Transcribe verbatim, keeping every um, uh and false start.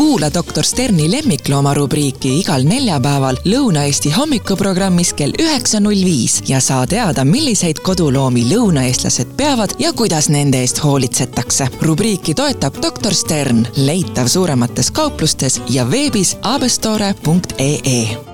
Kuula doktor Sterni lemmiklooma rubriiki igal neljapäeval Lõuna-Eesti hommikuprogrammis kell üheksa null viis ja saa teada, milliseid koduloomi lõunaeestlased peavad ja kuidas nende eest hoolitsetakse. Rubriiki toetab doktor Stern, leitav suuremates kauplustes ja veebis abestore punkt ee.